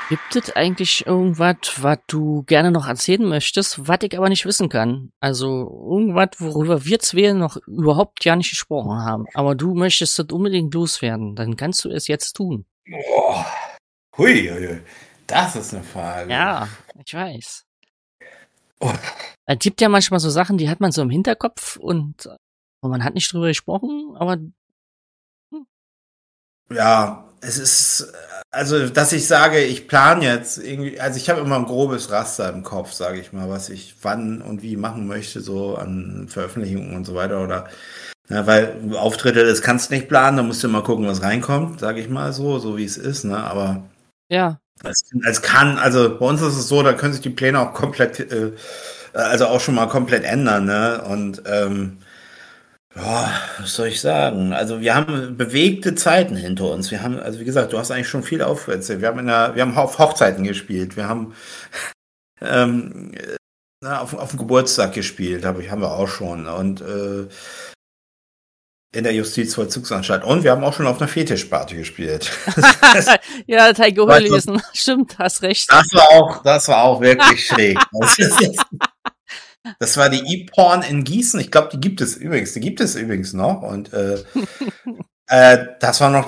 Gibt es eigentlich irgendwas, was du gerne noch erzählen möchtest, was ich aber nicht wissen kann? Also irgendwas, worüber wir zwei noch überhaupt gar nicht gesprochen haben. Aber du möchtest das unbedingt loswerden. Dann kannst du es jetzt tun. Boah. Hui, hui, hui. Das ist eine Frage. Ja, ich weiß. Oh. Es gibt ja manchmal so Sachen, die hat man so im Hinterkopf und man hat nicht drüber gesprochen, aber Ja, es ist, also, dass ich sage, ich plane jetzt irgendwie, also ich habe immer ein grobes Raster im Kopf, sage ich mal, was ich wann und wie machen möchte, so an Veröffentlichungen und so weiter. Oder, ja, weil Auftritte, das kannst du nicht planen, da musst du mal gucken, was reinkommt, sage ich mal so wie es ist, ne? Aber ja. also bei uns ist es so, da können sich die Pläne auch komplett, also auch schon mal komplett ändern, ne? Und ja, was soll ich sagen? Also wir haben bewegte Zeiten hinter uns. Wir haben, also wie gesagt, du hast eigentlich schon viel aufgezählt. Wir haben auf Hochzeiten gespielt. Wir haben ähm, auf dem Geburtstag gespielt, haben wir auch schon. Und in der Justizvollzugsanstalt. Und wir haben auch schon auf einer Fetischparty gespielt. Ja, das habe ich gelesen. Stimmt, hast recht. Das war auch wirklich schräg. Das war die E-Porn in Gießen. Ich glaube, die gibt es übrigens noch. Und das war noch